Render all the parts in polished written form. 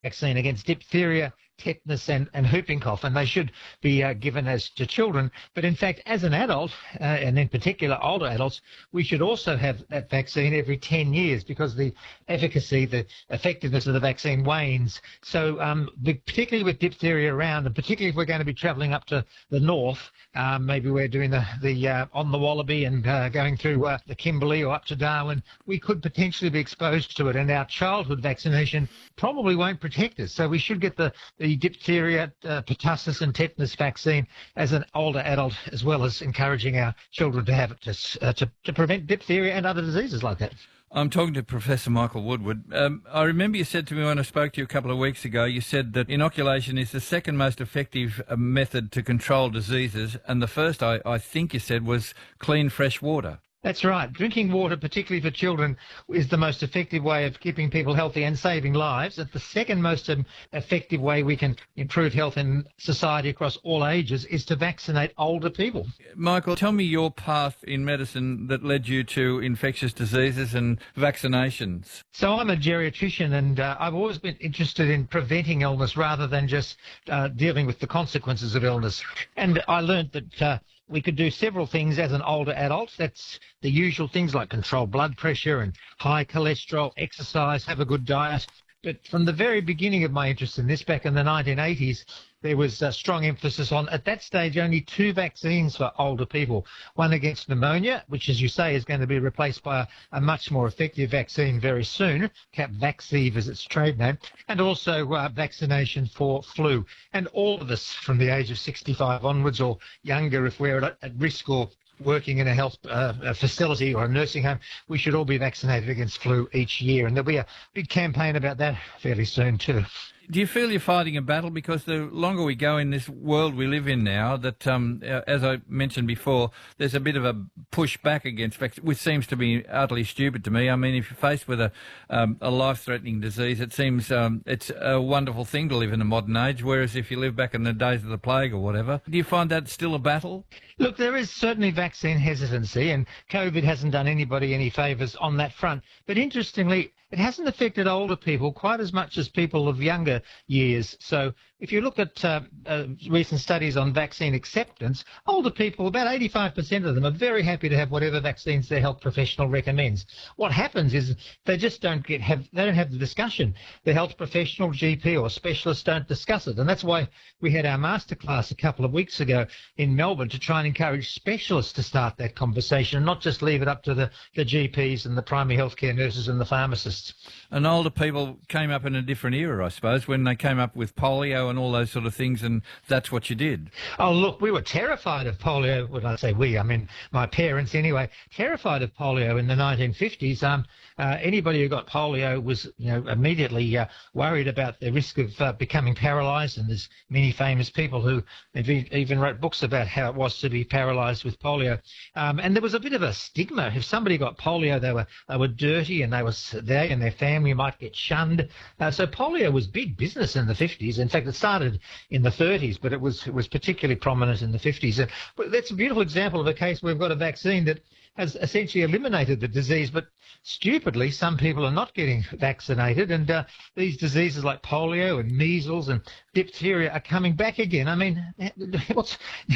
vaccine against diphtheria, tetanus and whooping cough, and they should be given as to children. But in fact, as an adult, and in particular older adults, we should also have that vaccine every 10 years because the efficacy, the effectiveness of the vaccine wanes. So particularly with diphtheria around, and particularly if we're going to be travelling up to the north, maybe we're doing the on the Wallaby and going through the Kimberley or up to Darwin, we could potentially be exposed to it, and our childhood vaccination probably won't protect us. So we should get the diphtheria, pertussis and tetanus vaccine as an older adult, as well as encouraging our children to have it to prevent diphtheria and other diseases like that. I'm talking to Professor Michael Woodward. I remember you said to me when I spoke to you a couple of weeks ago, you said that inoculation is the second most effective method to control diseases, and the first, I think you said, was clean, fresh water. That's right. Drinking water, particularly for children, is the most effective way of keeping people healthy and saving lives. It's the second most effective way we can improve health in society across all ages is to vaccinate older people. Michael, tell me your path in medicine that led you to infectious diseases and vaccinations. So I'm a geriatrician, and I've always been interested in preventing illness rather than just dealing with the consequences of illness. And I learned that we could do several things as an older adult. That's the usual things like control blood pressure and high cholesterol, exercise, have a good diet. But from the very beginning of my interest in this, back in the 1980s, there was a strong emphasis on, at that stage, only 2 vaccines for older people. One against pneumonia, which, as you say, is going to be replaced by a much more effective vaccine very soon, Capvaxive is its trade name, and also vaccination for flu. And all of us from the age of 65 onwards or younger, if we're at risk or working in a health facility or a nursing home, we should all be vaccinated against flu each year. And there'll be a big campaign about that fairly soon too. Do you feel you're fighting a battle? Because the longer we go in this world we live in now, that, as I mentioned before, there's a bit of a push back against vaccine, which seems to be utterly stupid to me. I mean, if you're faced with a life-threatening disease, it seems it's a wonderful thing to live in the modern age, whereas if you live back in the days of the plague or whatever, do you find that still a battle? Look, there is certainly vaccine hesitancy, and COVID hasn't done anybody any favours on that front. But interestingly, it hasn't affected older people quite as much as people of younger years. So if you look at recent studies on vaccine acceptance, older people, about 85% of them are very happy to have whatever vaccines their health professional recommends. What happens is they just don't have the discussion. The health professional, GP or specialist don't discuss it. And that's why we had our masterclass a couple of weeks ago in Melbourne to try and encourage specialists to start that conversation and not just leave it up to the GPs and the primary healthcare nurses and the pharmacists. And older people came up in a different era, I suppose, when they came up with polio and all those sort of things, and that's what you did. Oh, look, we were terrified of polio. When I say we, I mean my parents anyway, terrified of polio in the 1950s. Anybody who got polio was, immediately worried about the risk of becoming paralysed, and there's many famous people who even wrote books about how it was to be paralysed with polio. And there was a bit of a stigma. If somebody got polio, they were dirty, and they and their family might get shunned. So polio was big business in the 50s. In fact, it started in the 30s, but it was particularly prominent in the 50s. But that's a beautiful example of a case where we've got a vaccine that has essentially eliminated the disease, but stupidly, some people are not getting vaccinated, and these diseases like polio and measles and diphtheria are coming back again. I mean, it's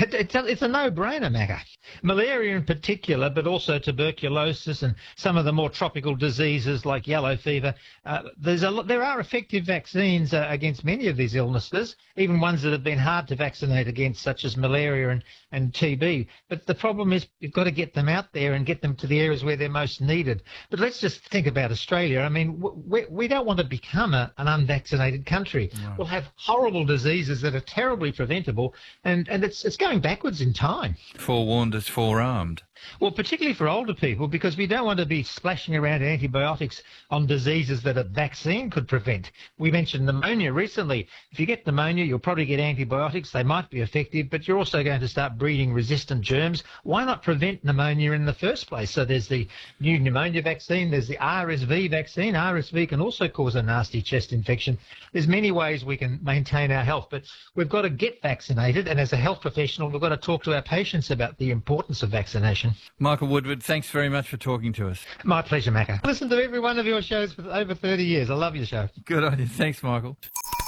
a no-brainer matter. Malaria in particular, but also tuberculosis and some of the more tropical diseases like yellow fever. There are effective vaccines against many of these illnesses, even ones that have been hard to vaccinate against, such as malaria and TB. But the problem is you've got to get them out there and get them to the areas where they're most needed. But let's just think about Australia. I mean, we don't want to become an unvaccinated country. No. We'll have horrible diseases that are terribly preventable, and it's going backwards in time. Forewarned is forearmed. Well, particularly for older people, because we don't want to be splashing around antibiotics on diseases that a vaccine could prevent. We mentioned pneumonia recently. If you get pneumonia, you'll probably get antibiotics. They might be effective, but you're also going to start breeding resistant germs. Why not prevent pneumonia in the first place. So there's the new pneumonia vaccine, there's the RSV vaccine. RSV can also cause a nasty chest infection. There's many ways we can maintain our health, but we've got to get vaccinated, and as a health professional, we've got to talk to our patients about the importance of vaccination. Michael Woodward, thanks very much for talking to us. My pleasure, Macca. I listen to every one of your shows for over 30 years. I love your show. Good on you. Thanks, Michael.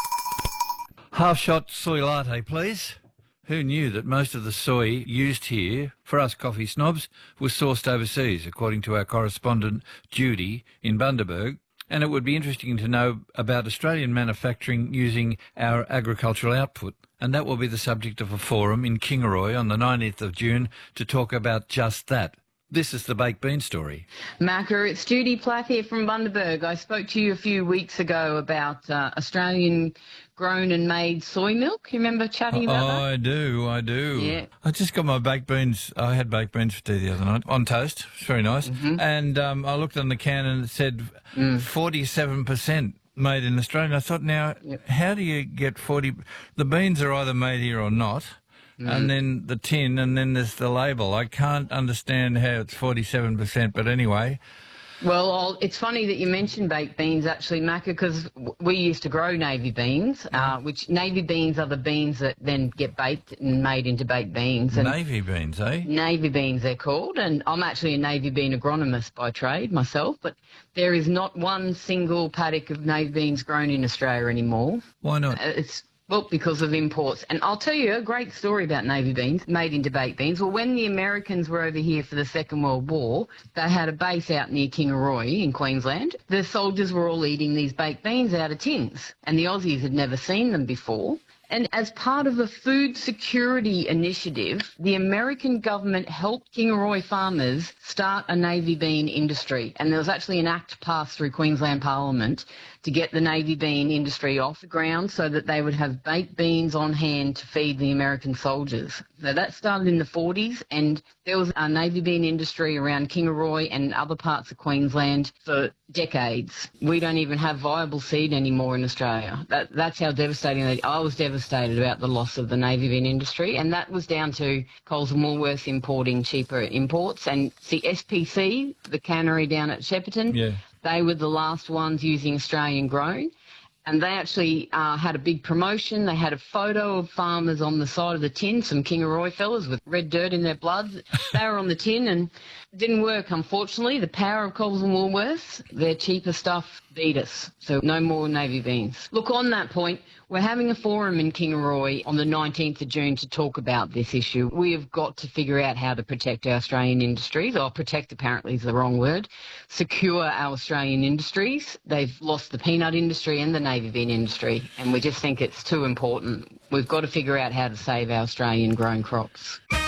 Half-shot soy latte, please. Who knew that most of the soy used here, for us coffee snobs, was sourced overseas, according to our correspondent Judy in Bundaberg? And it would be interesting to know about Australian manufacturing using our agricultural output. And that will be the subject of a forum in Kingaroy on the 19th of June to talk about just that. This is the Baked Bean Story. Macca, it's Judy Plath here from Bundaberg. I spoke to you a few weeks ago about Australian grown and made soy milk. You remember chatting about that? I do. Yeah. I just got my baked beans. I had baked beans for tea the other night on toast. It's very nice. Mm-hmm. And I looked on the can and it said 47% made in Australia. I thought, now, how do you get 40? The beans are either made here or not. And then the tin, and then there's the label. I can't understand how it's 47%, but anyway. Well, it's funny that you mentioned baked beans, actually, Macca, because we used to grow navy beans, which navy beans are the beans that then get baked and made into baked beans. And navy beans, eh? Navy beans, they're called, and I'm actually a navy bean agronomist by trade myself, but there is not one single paddock of navy beans grown in Australia anymore. Why not? Well, because of imports. And I'll tell you a great story about navy beans made into baked beans. Well, when the Americans were over here for the Second World War, they had a base out near Kingaroy in Queensland. The soldiers were all eating these baked beans out of tins, and the Aussies had never seen them before. And as part of a food security initiative, the American government helped Kingaroy farmers start a navy bean industry. And there was actually an act passed through Queensland Parliament to get the navy bean industry off the ground so that they would have baked beans on hand to feed the American soldiers. So that started in the 40s, and there was a navy bean industry around Kingaroy and other parts of Queensland for decades. We don't even have viable seed anymore in Australia. That's how devastating I was devastated about the loss of the navy bean industry, and that was down to Coles and Woolworths importing cheaper imports. And the SPC, the cannery down at Shepparton, they were the last ones using Australian grown. And they actually had a big promotion. They had a photo of farmers on the side of the tin, some Kingaroy fellas with red dirt in their blood. They were on the tin, and it didn't work, unfortunately. The power of Coles and Woolworths, their cheaper stuff beat us. So no more navy beans. Look, on that point, we're having a forum in Kingaroy on the 19th of June to talk about this issue. We have got to figure out how to protect our Australian industries. Protect apparently is the wrong word. Secure our Australian industries. They've lost the peanut industry and the navy bean industry, and we just think it's too important. We've got to figure out how to save our Australian grown crops.